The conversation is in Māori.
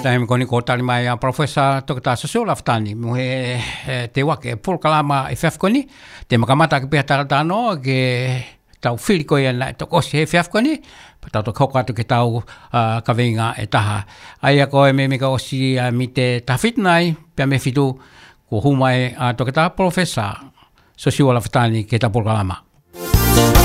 tahi me koni ko tali mai a professor toka ta sosio laftani mo he te wake pol kalama e fef koni te makamata ke peta tano ke tau fili ko ia to ko se fef koni pata to koka to ke tau ka venga e taha ai ko me ka osi mi te tafit nai pe me fitu ko humai to ke ta professor sosio laftani ke ta pol kalama